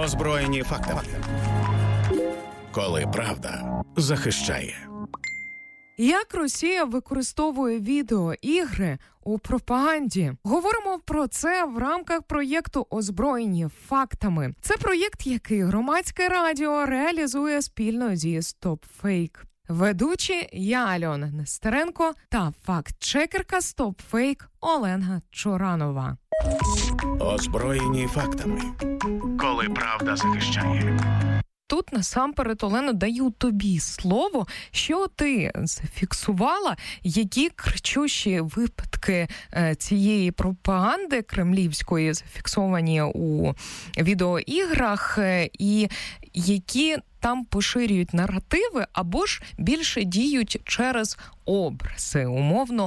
Озброєні фактами. Коли правда захищає. Як Росія використовує відеоігри у пропаганді? Говоримо про це в рамках проєкту «Озброєні фактами». Це проєкт, який Громадське радіо реалізує спільно зі StopFake. Ведучі я, Альона Нестеренко, та факт-чекерка StopFake Оленга Чоранова. Озброєні фактами. Коли правда захищає. Тут насамперед, Олено, даю тобі слово, що ти зафіксувала, які кричущі випадки цієї пропаганди кремлівської зафіксовані у відеоіграх, і які там поширюють наративи або ж більше діють через образи. Умовно,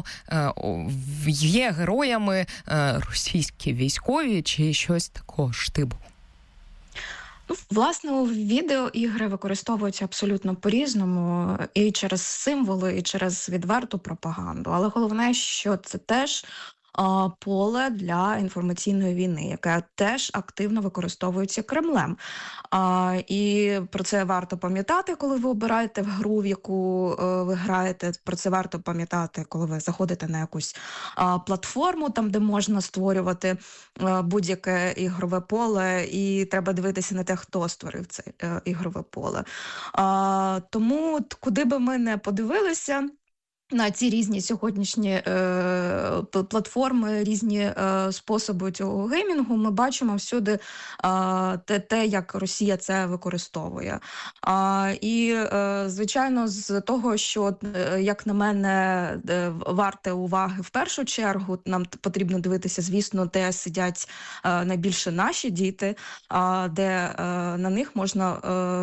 є героями російські військові чи щось такого штибу. Власне, у відеоігри використовуються абсолютно по-різному, і через символи, і через відверту пропаганду. Але головне, що це теж поле для інформаційної війни, яке теж активно використовується Кремлем. І про це варто пам'ятати, коли ви обираєте гру, в яку ви граєте. Про це варто пам'ятати, коли ви заходите на якусь платформу, там, де можна створювати будь-яке ігрове поле, і треба дивитися на те, хто створив це ігрове поле. Тому, куди би ми не подивилися, на ці різні сьогоднішні платформи, різні способи цього геймінгу, ми бачимо всюди те, як Росія це використовує. І, звичайно, з того, що, як на мене, варте уваги в першу чергу, нам потрібно дивитися, звісно, де сидять найбільше наші діти, де на них можна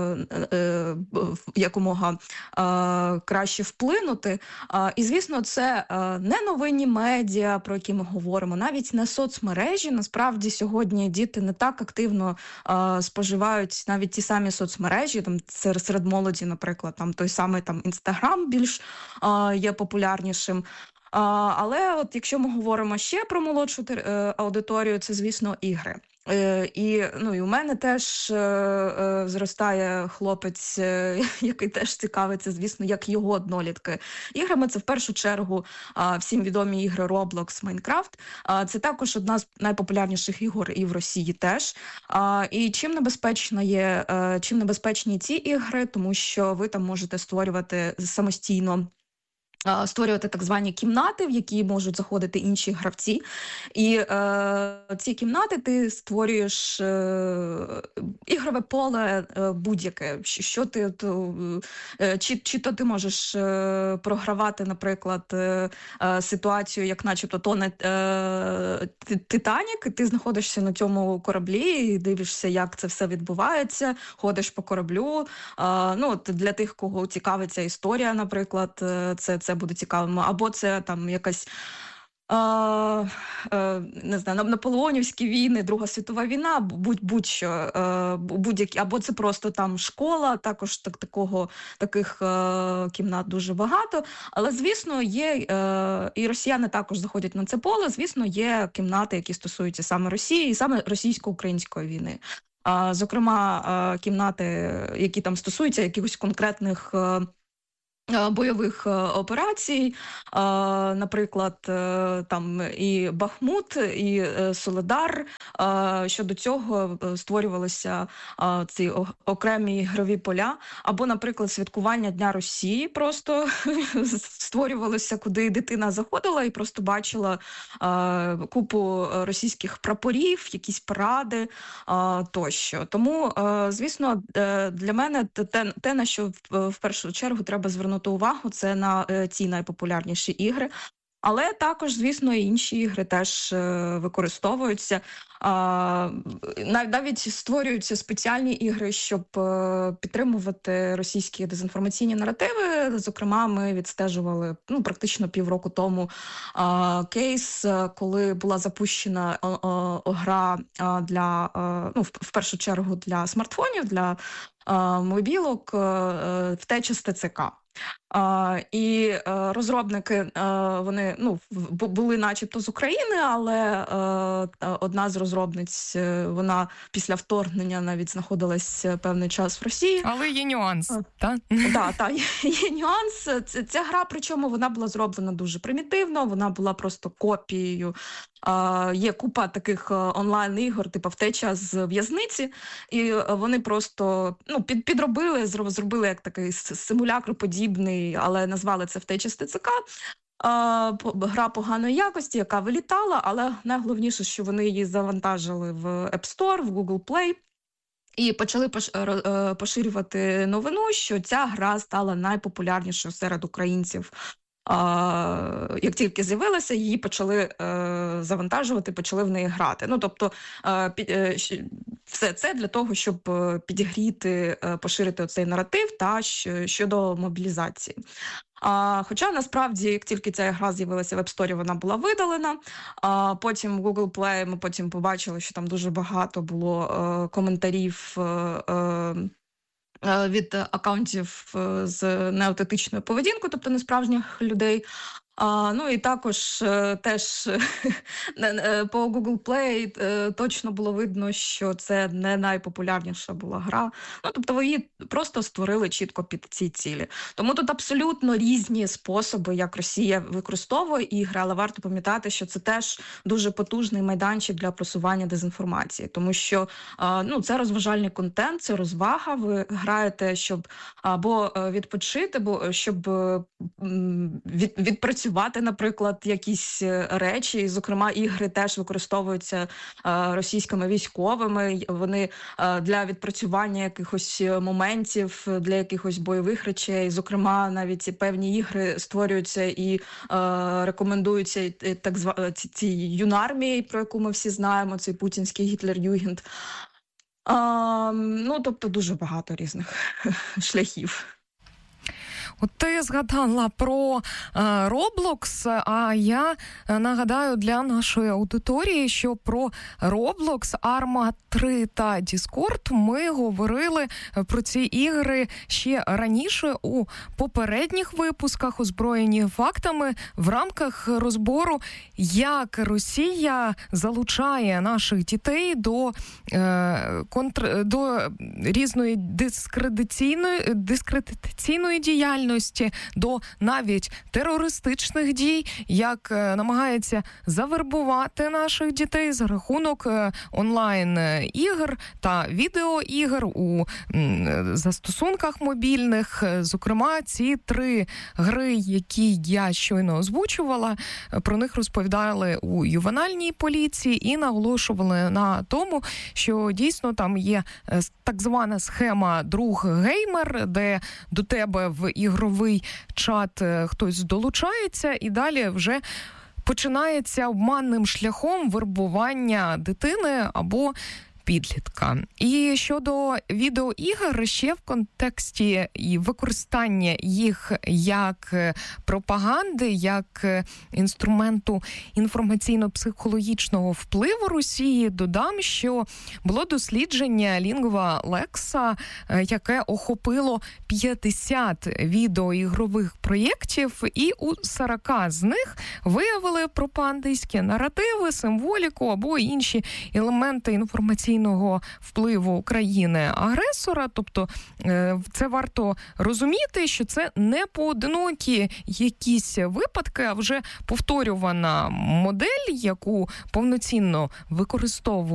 якомога краще вплинути. І, звісно, це не новинні медіа, про які ми говоримо, навіть не соцмережі. Насправді, сьогодні діти не так активно споживають навіть ті самі соцмережі. Там серед молоді, наприклад, там той самий Інстаграм більш є популярнішим. Але от якщо ми говоримо ще про молодшу аудиторію, це, звісно, ігри. І у мене теж зростає хлопець, який теж цікавиться, звісно, як його однолітки іграми. Це в першу чергу всім відомі ігри Roblox, Minecraft. Це також одна з найпопулярніших ігор і в Росії теж. І чим небезпечні ці ігри, тому що ви там можете створювати самостійно, створювати так звані кімнати, в які можуть заходити інші гравці. І ці кімнати ти створюєш ігрове поле будь-яке. Що ти, чи то ти можеш програвати, наприклад, ситуацію, як начебто тоне Титанік, і ти знаходишся на цьому кораблі і дивишся, як це все відбувається, ходиш по кораблю. Для тих, кого цікавиться історія, наприклад, це буде цікавим. Або це там якась не знаю, наполеонівські війни, Друга світова війна, будь-що, будь-які, або це просто там школа, також таких кімнат дуже багато. Але, звісно, є, і росіяни також заходять на це поле, звісно, є кімнати, які стосуються саме Росії, і саме російсько-української війни. Зокрема, кімнати, які там стосуються якихось конкретних бойових операцій, наприклад, там і Бахмут, і Соледар. Щодо цього створювалися ці окремі ігрові поля, або, наприклад, святкування Дня Росії просто створювалося, куди дитина заходила і просто бачила купу російських прапорів, якісь паради тощо. Тому, звісно, для мене те, на що в першу чергу треба звернути увагу, це на ці найпопулярніші ігри. Але також, звісно, і інші ігри теж використовуються. Навіть створюються спеціальні ігри, щоб підтримувати російські дезінформаційні наративи. Зокрема, ми відстежували практично півроку тому кейс, коли була запущена гра для, в першу чергу для смартфонів, для мобілок, втеча з ТЦК. І розробники, вони були начебто з України, але одна з розробниць, вона після вторгнення навіть знаходилась певний час в Росії. Але є нюанс, так? Так, є нюанс. Ця гра, причому вона була зроблена дуже примітивно, вона була просто копією. Є купа таких онлайн-ігор, типу «Втеча з в'язниці», і вони просто підробили, зробили як такий симулякр подібний, але назвали це «Втеча з ТЦК». Гра поганої якості, яка вилітала, але найголовніше, що вони її завантажили в App Store, в Google Play, і почали поширювати новину, що ця гра стала найпопулярнішою серед українців. Як тільки з'явилася, її почали завантажувати, почали в неї грати. Тобто все це для того, щоб підігріти, поширити оцей наратив щодо мобілізації. Хоча, насправді, як тільки ця гра з'явилася в App Store, вона була видалена. Потім в Google Play ми потім побачили, що там дуже багато було коментарів від акаунтів з неаутентичною поведінкою, тобто несправжніх людей. І також теж по Google Play точно було видно, що це не найпопулярніша була гра. Тобто її просто створили чітко під ці цілі. Тому тут абсолютно різні способи, як Росія використовує ігри, але варто пам'ятати, що це теж дуже потужний майданчик для просування дезінформації. Тому що це розважальний контент, це розвага. Ви граєте, щоб або відпочити, або щоб відпрацювати, наприклад, якісь речі. Зокрема, ігри теж використовуються російськими військовими. Вони для відпрацювання якихось моментів, для якихось бойових речей. Зокрема, навіть певні ігри створюються і рекомендуються так ці юнармії, про яку ми всі знаємо, цей путінський Гітлер-Югенд. Тобто дуже багато різних шляхів. От ти згадала про Roblox, а я нагадаю для нашої аудиторії, що про Roblox, Arma 3 та Discord ми говорили про ці ігри ще раніше у попередніх випусках «Озброєні фактами» в рамках розбору, як Росія залучає наших дітей до різної дискредитаційної діяльності, до навіть терористичних дій, як намагається завербувати наших дітей за рахунок онлайн-ігр та відеоігр у застосунках мобільних. Зокрема, ці 3 гри, які я щойно озвучувала, про них розповідали у ювенальній поліції і наголошували на тому, що дійсно там є так звана схема «друг-геймер», де до тебе в ігровий чат хтось долучається, і далі вже починається обманним шляхом вербування дитини або підлітка. І щодо відеоігр, ще в контексті і використання їх як пропаганди, як інструменту інформаційно-психологічного впливу Росії, додам, що було дослідження LingvaLex, яке охопило 50 відеоігрових проєктів, і у 40 з них виявили пропагандистські наративи, символіку або інші елементи інформаційного впливу країни-агресора. Тобто це варто розуміти, що це не поодинокі якісь випадки, а вже повторювана модель, яку повноцінно використовує